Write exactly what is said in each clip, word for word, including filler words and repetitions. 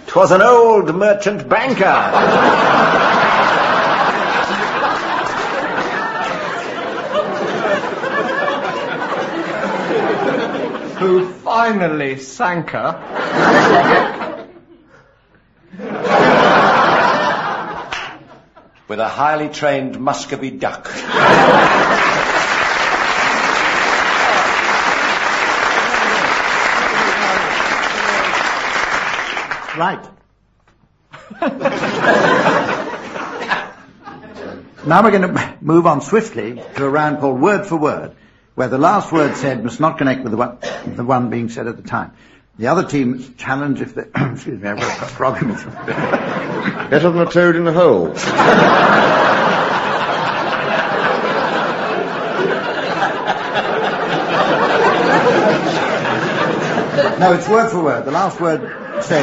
'Twas an old merchant banker. Who finally sank her. With a highly trained Muscovy duck. Right. Now we're going to move on swiftly to a round called Word for Word, where the last word said must not connect with the one, the one being said at the time. The other team's challenge if they... excuse me, I've got a problem. Better than a toad in a hole. No, it's word for word. The last word said...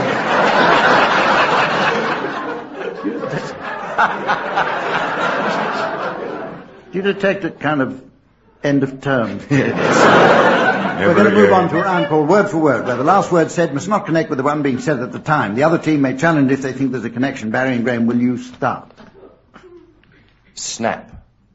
Do you detect a kind of end of term? We're going to move on to a round called Word for Word, where the last word said must not connect with the one being said at the time. The other team may challenge if they think there's a connection. Barry and Graham, will you start? Snap.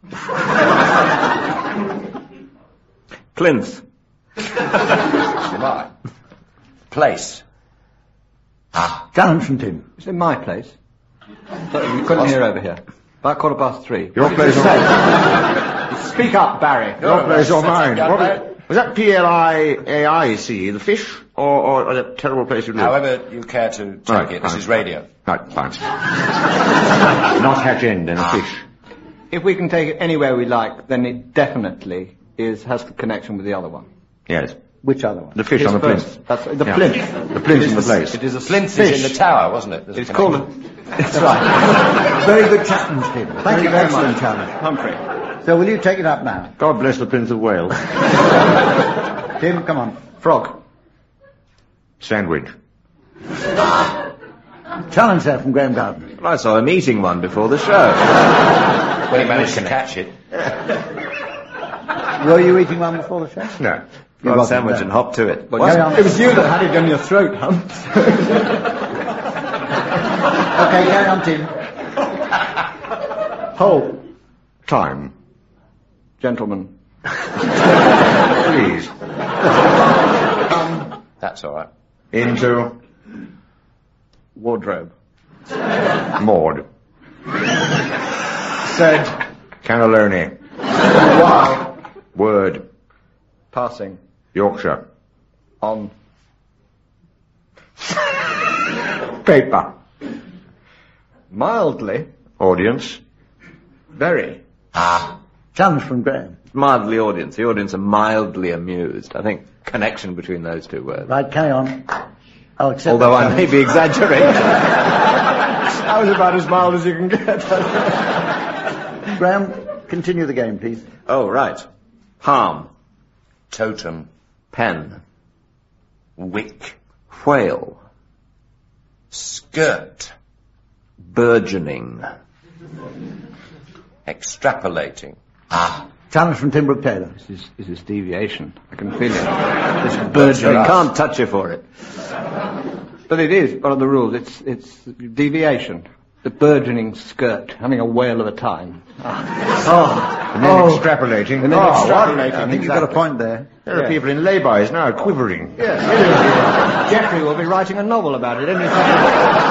Plinth. Smart. Place. Ah. Challenge from Tim. It's in my place. So you couldn't hear over here. About quarter past three. Your place or mine? Speak up, Barry. Your place or mine? What was, was that P L I A I C, the fish, or, or, or that terrible place you live? However you care to take Right, it. This fine. is radio. Right, fine. Not hatch end and a fish. If we can take it anywhere we like, then it definitely is has the connection with the other one. Yes. Which other one? The fish His on the first. plinth. That's the Yeah. plinth. The plinth in the place. It is a Flint fish. is in the tower, wasn't it? There's a It's called connection. a... That's right. Very good challenge, Tim. Thank Thank you you very excellent much. challenge. Humphrey. So will you take it up now? God bless the Prince of Wales. Tim, come on. Frog. Sandwich. Challenge there from Graham Garden. Well, I saw him eating one before the show. When he managed to catch it. Were you eating one before the show? No. Frog wasn't sandwich there. and hop to it. Carry on. It was you that had it on your throat, Hump. Okay, carry on, Tim. Hole. Time. Gentlemen. Please. That's all right. Into Wardrobe. Maud. Said. Cannelloni. Wow. Word. Passing. Yorkshire. On. Paper. Mildly. Audience. Very. Challenge from Graham. Mildly audience. The audience are mildly amused. I think connection between those two words. Right, carry on. I'll accept Although that I may challenge. be exaggerating. That was about as mild as you can get. Graham, continue the game, please. Oh, right. Palm. Totem. Pen. Wick. Whale. Skirt. Burgeoning. Extrapolating. Challenge from Tim Brooke Taylor. This is, this is deviation. I can feel it. This burgeoning. Can't touch you for it. But it is one of the rules. It's it's deviation. The burgeoning skirt, having a whale of a time. Oh, And then oh. extrapolating. And then oh, extrapolating. I think you've got a point there. There are people in laybys now quivering. Jeffrey will be writing a novel about it any time.